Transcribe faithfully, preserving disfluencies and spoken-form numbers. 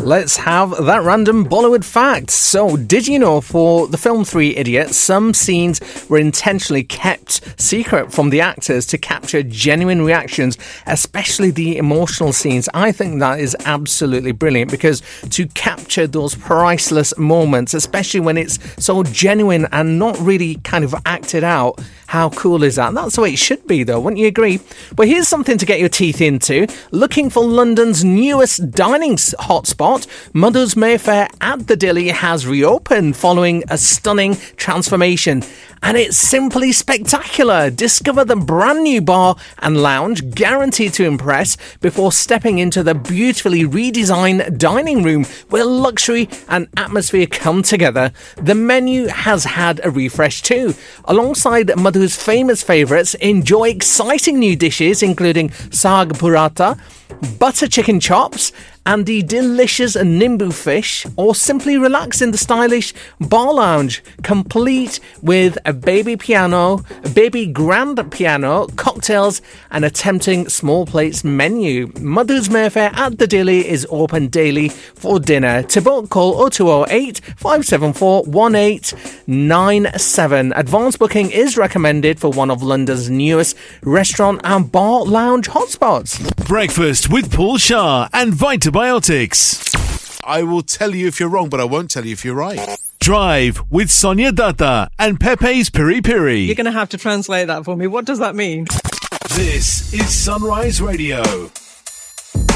let's have that random Bollywood fact. So, did you know for the film Three Idiots, some scenes were intentionally kept secret from the actors to capture genuine reactions, especially the emotional scenes? I think that is absolutely brilliant, because to capture those priceless moments, especially when it's so genuine and not really kind of acted out, how cool is that? That's the way it should be, though, wouldn't you agree? Well, here's something to get your teeth into. Looking for London's newest dining hotspot, Madhu's Mayfair at the Dilly has reopened following a stunning transformation. And it's simply spectacular. Discover the brand new bar and lounge, guaranteed to impress, before stepping into the beautifully redesigned dining room where luxury and atmosphere come together. The menu has had a refresh too. Alongside Madhu's famous favourites, enjoy exciting new dishes including Saag Burrata, butter chicken chops, and the delicious Nimbu fish, or simply relax in the stylish bar lounge, complete with a baby piano, a baby grand piano, cocktails, and a tempting small plates menu. Madhu's Mayfair at the Dilly is open daily for dinner. To book, call oh two oh eight, five seven four, one eight nine seven. Advance booking is recommended for one of London's newest restaurant and bar lounge hotspots. Breakfast with Paul Shah and Vitabiotics. I will tell you if you're wrong, but I won't tell you if you're right. Drive with Sonia Datta and Pepe's Piri Piri. You're going to have to translate that for me. What does that mean? This is Sunrise Radio.